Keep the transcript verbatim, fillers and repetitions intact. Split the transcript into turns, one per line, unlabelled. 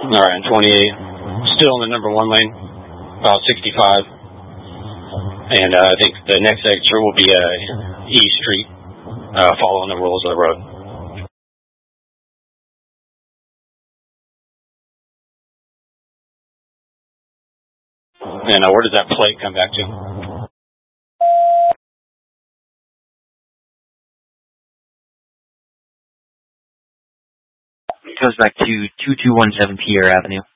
All right, twenty-eight. Still in the number one lane, about sixty-five. And uh, I think the next exit will be uh, E Street, uh, following the rules of the road. And uh, where does that plate come back to?
It goes back to two two one seven Pierre Avenue.